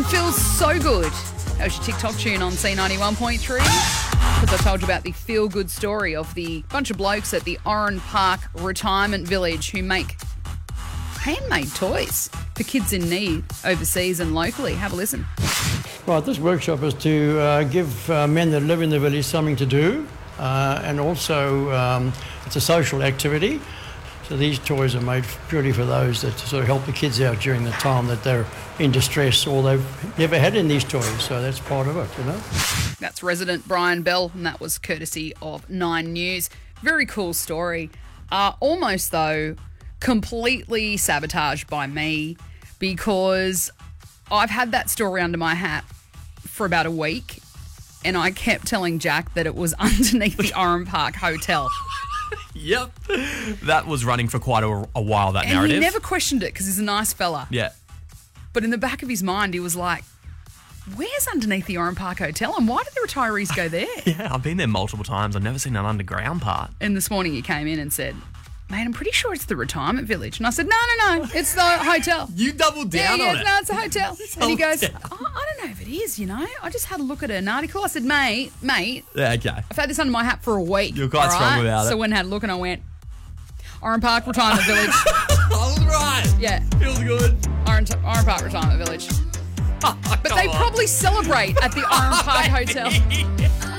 feels so good. That was your TikTok tune on C91.3. Because I told you about the feel-good story of the bunch of blokes at the Oran Park Retirement Village who make handmade toys for kids in need overseas and locally. Have a listen. Right, this workshop is to give men that live in the village something to do, and also it's a social activity. So these toys are made purely for those that sort of help the kids out during the time that they're in distress or they've never had in these toys. So that's part of it, you know. That's resident Brian Bell, and that was courtesy of 9 News. Very cool story. Almost, though, completely sabotaged by me because I've had that story under my hat for about a week and I kept telling Jack that it was underneath the Oran Park Hotel. Yep. That was running for quite a while, that and narrative. he never questioned it because he's a nice fella. Yeah. But in the back of his mind, he was like, where's underneath the Oran Park Hotel and why did the retirees go there? Yeah, I've been there multiple times. I've never seen an underground part. And this morning he came in and said, mate, I'm pretty sure it's the retirement village. And I said, no, it's the hotel. You doubled down on it. No, it's a hotel. And he goes, down. I don't know if it is, you know. I just had a look at an article. I said, mate, Yeah, okay. I've had this under my hat for a week. You're quite all strong about it. So when I had a look and I went, Oran Park Retirement Village. All right. Yeah. Feels good. Oran Park Retirement Village. But they probably celebrate at the Oran Park Hotel.